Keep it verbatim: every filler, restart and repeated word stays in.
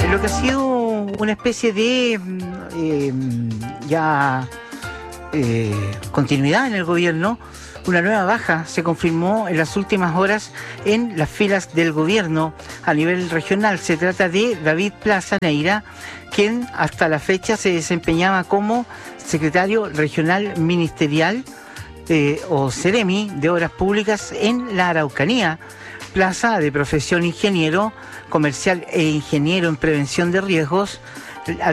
En lo que ha sido una especie de eh, ya eh, continuidad en el gobierno, una nueva baja se confirmó en las últimas horas en las filas del gobierno a nivel regional. Se trata de David Plaza Neira, quien hasta la fecha se desempeñaba como secretario regional ministerial eh, o Seremi de Obras Públicas en la Araucanía. Plaza, de profesión ingeniero comercial e ingeniero en prevención de riesgos,